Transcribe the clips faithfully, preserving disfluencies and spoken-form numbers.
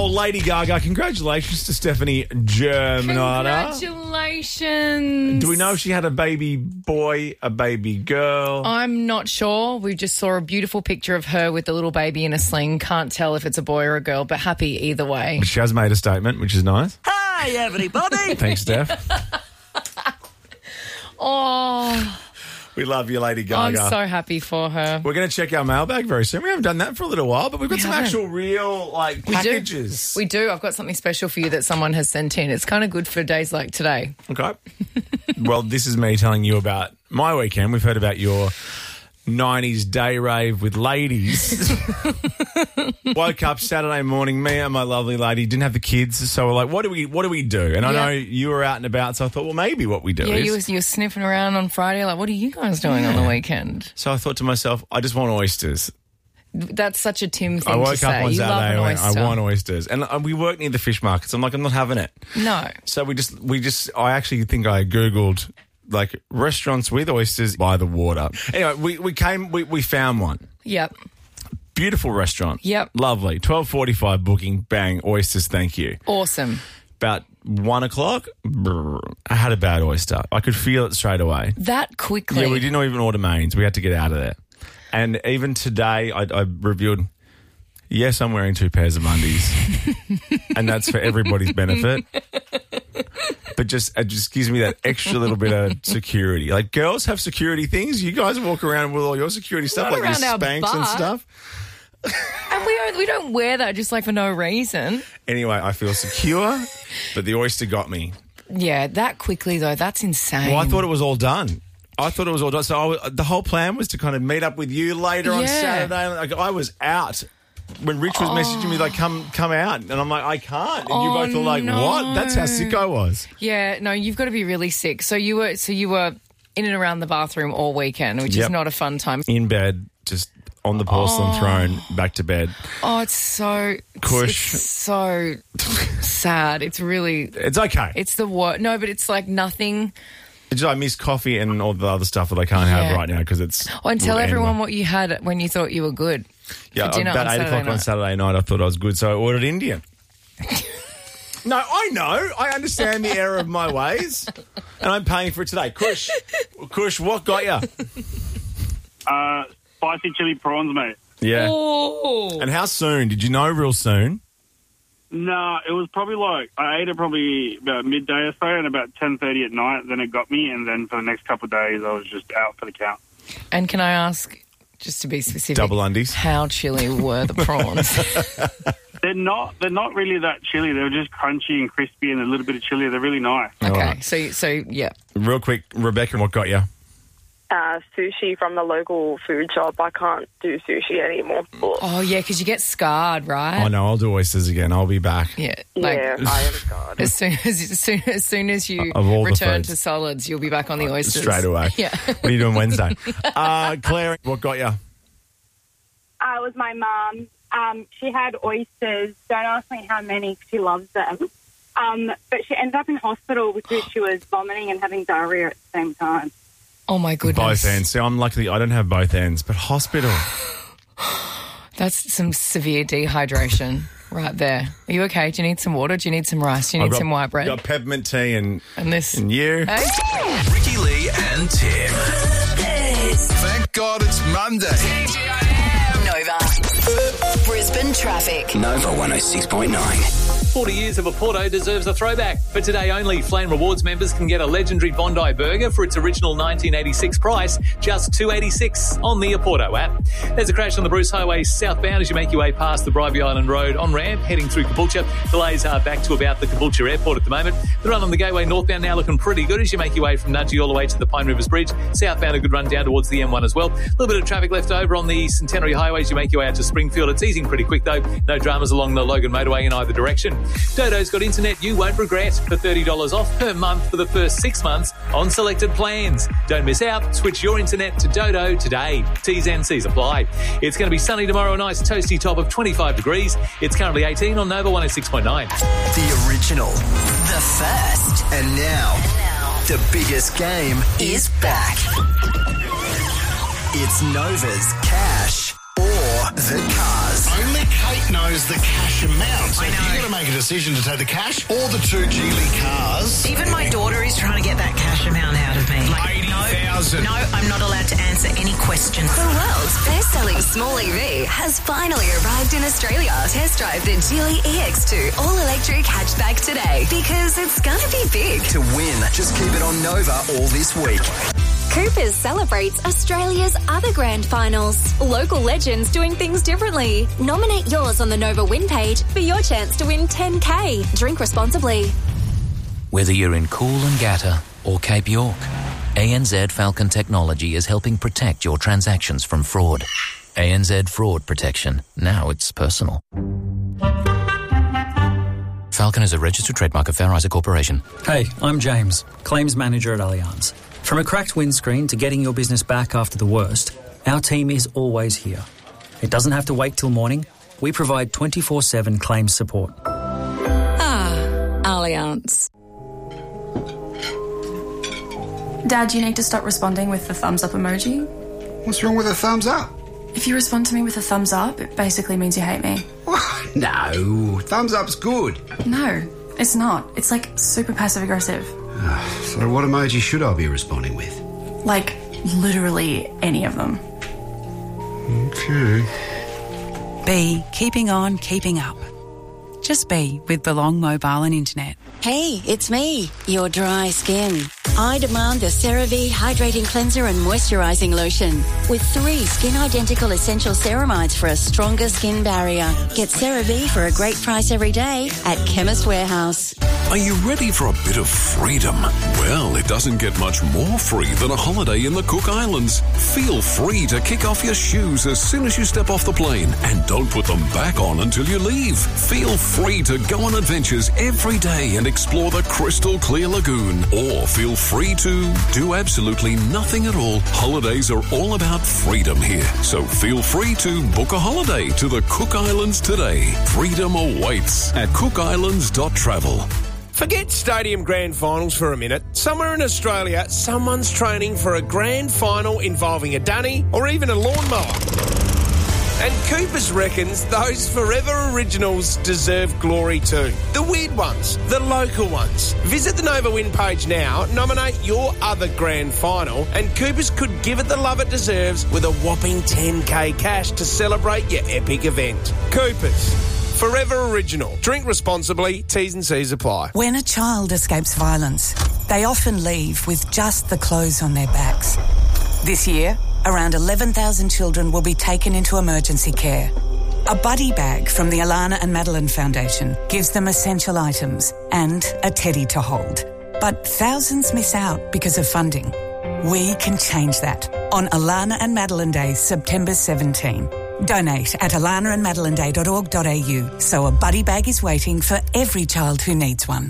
Oh, Lady Gaga, congratulations to Stephanie Germanotta. Congratulations. Do we know if she had a baby boy, a baby girl? I'm not sure. We just saw a beautiful picture of her with the little baby in a sling. Can't tell if it's a boy or a girl, but happy either way. She has made a statement, which is nice. Hi, everybody. Thanks, Steph. Oh, We love you, Lady I'm Gaga. so happy for her. We're going to check our mailbag very soon. We haven't done that for a little while, but we've got We some haven't. actual real, like, packages. We do. I've got something special for you that someone has sent in. It's kind of good for days like today. Okay. Well, this is me telling you about my weekend. We've heard about your nineties day rave with ladies. Woke up Saturday morning, me and my lovely lady didn't have the kids, so we're like, what do we what do we do? And I Yeah. know you were out and about, so I thought, well, maybe what we do Yeah, is... you were, you were sniffing around on Friday like, what are you guys doing on the weekend? So I thought to myself, I just want oysters. That's such a Tim thing I woke to up say. on You Saturday love an and went, oyster. I want oysters. And uh, we work near the fish markets. I'm like, I'm not having it. No. So we just, we just, I actually think I Googled like restaurants with oysters by the water. Anyway, we, we came, we, we found one. Yep. Beautiful restaurant. Yep. Lovely. twelve forty-five booking, bang, oysters, thank you. Awesome. About one o'clock, brr, I had a bad oyster. I could feel it straight away. That quickly. Yeah, we didn't even order mains. We had to get out of there. And even today, I, I reviewed, yes, I'm wearing two pairs of undies. And that's for everybody's benefit. But just it just gives me that extra little bit of security. Like, girls have security things. You guys walk around with all your security stuff, Not like your around our Spanx and butt. stuff. And we don't, we don't wear that just like for no reason. Anyway, I feel secure, but the oyster got me. Yeah, that quickly though, that's insane. Well, I thought it was all done. I thought it was all done. So I was, the whole plan was to kind of meet up with you later on Yeah. Saturday. Like, I was out when Rich was messaging me, like, come come out. And I'm like, I can't. And you Oh, both were like, no. what? That's how sick I was. Yeah, no, you've got to be really sick. So you were so you were in and around the bathroom all weekend, which Yep. is not a fun time. In bed, just on the porcelain Oh. throne, back to bed. Oh, it's so Cush. It's so sad. It's really It's okay. it's the what? No, but it's like nothing. It's just, I miss coffee and all the other stuff that I can't have Yeah. right now because it's... Oh, and tell will end everyone well. what you had when you thought you were good. Yeah, for dinner about on eight Saturday o'clock on night. Saturday night, I thought I was good, so I ordered Indian. No, I know. I understand the error of my ways, and I'm paying for it today. Kush, Kush, what got you? Uh, spicy chili prawns, mate. Yeah. Oh, And how soon? Did you know real soon? No, it was probably like, I ate it probably about midday or so, and about ten thirty at night, then it got me, and then for the next couple of days, I was just out for the count. and can I ask, just to be specific, Double undies. how chilly were the prawns? They're not, they're not really that chili. They're just crunchy and crispy and a little bit of chili. They're really nice. Okay, right. so so yeah. Real quick, Rebecca, what got you? Uh, sushi from the local food shop. I can't do sushi anymore. Oh yeah, because you get scarred, right? Oh, no, I'll do oysters again. I'll be back. Yeah, like yeah, I am God. as soon as, as soon as soon as you Of all the return foods. to solids, you'll be back on the oysters Straight away. Yeah. What are you doing Wednesday? uh, Claire, what got you? Uh, it was my mum. Um, she had oysters. Don't ask me how many, 'cause she loves them. Um, but she ended up in hospital because she was vomiting and having diarrhea at the same time. Oh my goodness. Both ends. See, I'm lucky I don't have both ends, but hospital. That's some severe dehydration right there. Are you okay? Do you need some water? Do you need some rice? Do you I've need got- some white bread? got peppermint tea and, And this. and you. Hey? Ricky Lee and Tim. Thank God it's Monday. Nova. Brisbane traffic. Nova one oh six point nine. forty years of a Porto deserves a throwback. For today only, Flame Rewards members can get a legendary Bondi burger for its original nineteen eighty-six price, just two dollars eighty-six on the Porto app. There's a crash on the Bruce Highway southbound as you make your way past the Bribey Island Road on ramp, heading through Caboolture. Delays are back to about the Caboolture Airport at the moment. The run on the Gateway northbound now looking pretty good as you make your way from Nudgee all the way to the Pine Rivers Bridge. Southbound a good run down towards the M one as well. A little bit of traffic left over on the Centenary Highway as you make your way out to Springfield. It's easing pretty quick though. No dramas along the Logan Motorway in either direction. Dodo's got internet you won't regret for thirty dollars off per month for the first six months on selected plans. Don't miss out. Switch your internet to Dodo today. T's and C's apply. It's going to be sunny tomorrow, a nice toasty top of twenty-five degrees. It's currently eighteen on Nova one oh six point nine. The original. The first And now, the biggest game is back. It's Nova's Cash or the Cars. Only Kate knows the cash amount. So you've got to make a decision to take the cash or the two Geely cars. Even my daughter is trying to get that cash amount out of me. Like, eighty thousand. No, no, I'm not allowed to answer any questions. The world's best-selling small E V has finally arrived in Australia. Test drive the Geely E X two all-electric hatchback today because it's going to be big. To win, just keep it on Nova all this week. Coopers celebrates Australia's other grand finals. Local legends doing things differently. Nominate yours on the Nova Win page for your chance to win ten K. Drink responsibly. Whether you're in Coolangatta or Cape York, A N Z Falcon Technology is helping protect your transactions from fraud. A N Z Fraud Protection. Now it's personal. Falcon is a registered trademark of Fair Isaac Corporation. Hey, I'm James, Claims Manager at Allianz. From a cracked windscreen to getting your business back after the worst, our team is always here. It doesn't have to wait till morning. We provide twenty-four seven claims support. Ah, Allianz. Dad, you need to stop responding with the thumbs up emoji. What's wrong with a thumbs up? If you respond to me with a thumbs up, it basically means you hate me. No, thumbs up's good. No, it's not. It's like super passive aggressive. So what emoji should I be responding with? Like, literally any of them. Okay. B, keeping on, keeping up. Just be with Belong Mobile and Internet. Hey, it's me, your dry skin. I demand the CeraVe Hydrating Cleanser and Moisturising Lotion with three skin-identical essential ceramides for a stronger skin barrier. Get CeraVe for a great price every day at Chemist Warehouse. Are you ready for a bit of freedom? Well, it doesn't get much more free than a holiday in the Cook Islands. Feel free to kick off your shoes as soon as you step off the plane and don't put them back on until you leave. Feel free to go on adventures every day and explore the crystal clear lagoon, or feel free to do absolutely nothing at all. Holidays are all about freedom here, so feel free to book a holiday to the Cook Islands today. Freedom awaits at cook islands dot travel. Forget Stadium Grand Finals for a minute. Somewhere in Australia, someone's training for a grand final involving a dunny or even a lawnmower. And Coopers reckons those Forever Originals deserve glory too. The weird ones, the local ones. Visit the Nova Win page now, nominate your other grand final, and Coopers could give it the love it deserves with a whopping ten K cash to celebrate your epic event. Coopers. Forever Original. Drink responsibly. T's and C's apply. When a child escapes violence, they often leave with just the clothes on their backs. This year, around eleven thousand children will be taken into emergency care. A buddy bag from the Alana and Madeline Foundation gives them essential items and a teddy to hold. But thousands miss out because of funding. We can change that on Alana and Madeline Day, September seventeenth. Donate at alana and madeline day dot org dot a u so a buddy bag is waiting for every child who needs one.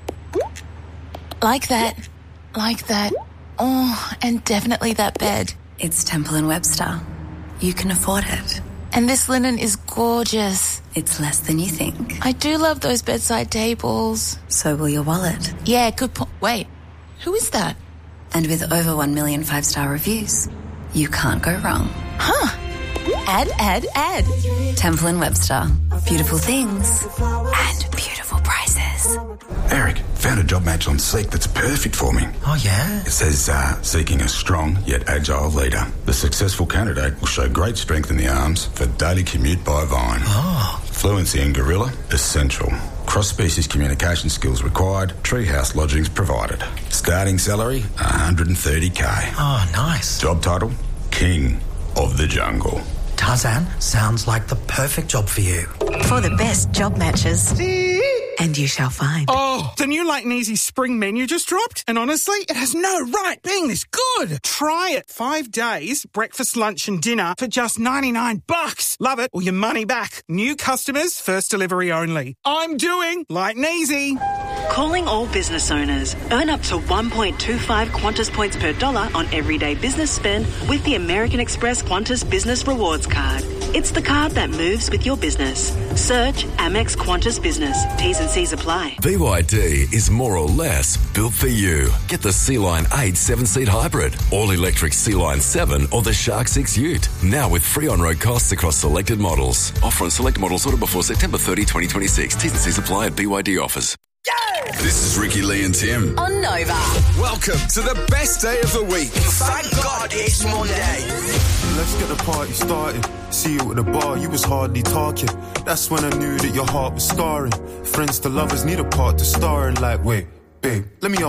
Like that. Like that. Oh, and definitely that bed. It's Temple and Webster. You can afford it. And this linen is gorgeous. It's less than you think. I do love those bedside tables. So will your wallet. Yeah, good point. Wait, who is that? And with over one million five-star reviews, you can't go wrong. Huh. Add, add, add. Temple and Webster. Beautiful things and beautiful prices. Eric, found a job match on Seek that's perfect for me. Oh, yeah? It says, uh, seeking a strong yet agile leader. The successful candidate will show great strength in the arms for daily commute by Vine. Oh. Fluency in Gorilla, essential. Cross-species communication skills required. Treehouse lodgings provided. Starting salary, one hundred thirty K. Oh, nice. Job title, King of the Jungle. Tarzan, sounds like the perfect job for you. For the best job matches. And you shall find. Oh, the new Light and Easy spring menu just dropped, and honestly, it has no right being this good. Try it. Five days, breakfast, lunch and dinner for just ninety-nine bucks. Love it or your money back. New customers, first delivery only. I'm doing Light and Easy. Calling all business owners. Earn up to one point two five Qantas points per dollar on everyday business spend with the American Express Qantas Business Rewards Card. It's the card that moves with your business. Search Amex Qantas Business. T's and C's apply. B Y D is more or less built for you. Get the Sea-Line eight seven-seat hybrid, all-electric Sea-Line seven or the Shark six Ute. Now with free on-road costs across selected models. Offer on select models ordered before September thirtieth, twenty twenty-six. T's and C's apply at B Y D offers. This is Ricky Lee and Tim. On Nova. Welcome to the best day of the week. Thank God it's Monday. Let's get the party started. See you at the bar, you was hardly talking. That's when I knew that your heart was scarring. Friends to lovers need a part to star in. Like, wait, babe, let me